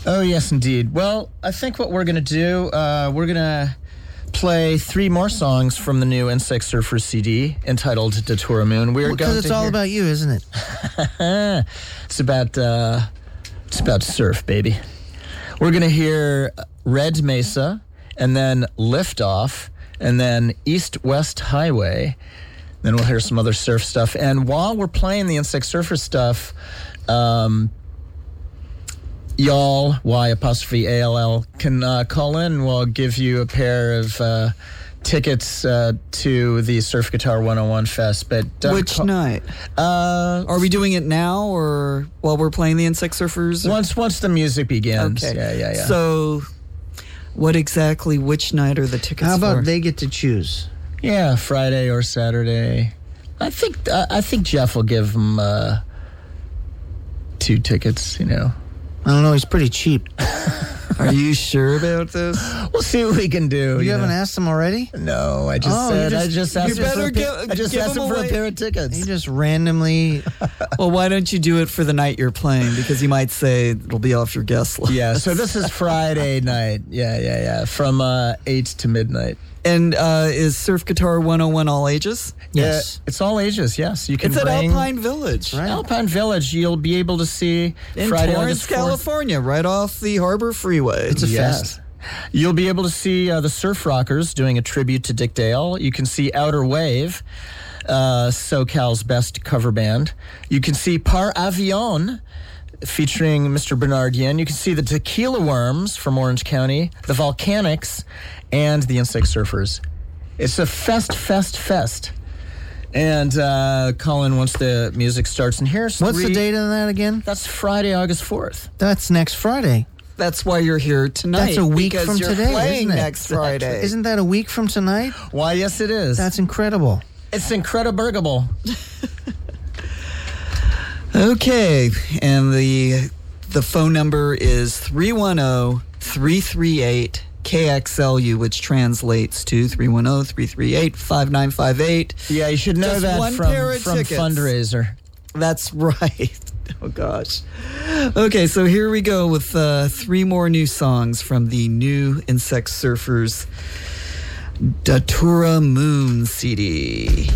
Oh, yes, indeed. Well, I think what we're going to do, we're going to play 3 more songs from the new Insect Surfers CD entitled Datura Moon. Because it's all about you, isn't it? It's about surf, baby. We're going to hear Red Mesa, and then Liftoff, and then East-West Highway. Then we'll hear some other surf stuff. And while we're playing the Insect Surfers stuff, y'all, Y''ALL, can call in. We'll give you a pair of tickets to the Surf Guitar 101 Fest. But which night? Are we doing it now or while we're playing the Insect Surfers? Once the music begins. Okay. Yeah. So which night are the tickets for? How about they get to choose? Yeah, Friday or Saturday. I think Jeff will give them 2 tickets, I don't know, he's pretty cheap. Are you sure about this? We'll see what we can do. You haven't asked him already? No, I just said I just asked him for a pair of tickets. He just randomly. Well, why don't you do it for the night you're playing? Because he might say it'll be off your guest list. Yeah, so this is Friday night. Yeah. From 8 to midnight. And is Surf Guitar 101 all ages? Yes. It's all ages, yes. You can It's at bring Alpine Village. Right. Alpine Village. You'll be able to see In Friday, Torrance, August 4th. California, right off the Harbor Freeway. It's a fest. You'll be able to see the Surf Rockers doing a tribute to Dick Dale. You can see Outer Wave, SoCal's best cover band. You can see Par Avion, featuring Mr. Bernard Yin. You can see the Tequila Worms from Orange County, the Volcanics, and the Insect Surfers. It's a fest. And call in once the music starts. And here's What's the date on that again? That's Friday, August 4th. That's next Friday. That's why you're here tonight. That's a week because from you're today, playing isn't it? next Friday. Isn't that a week from tonight? Why, yes, it is. That's incredible. It's incredible. Okay, and the phone number is 310-338-KXLU, which translates to 310-338-5958. Yeah, you should know Just that one from pair of tickets. Fundraiser. That's right. Oh, gosh. Okay, so here we go with 3 more new songs from the new Insect Surfers Datura Moon CD.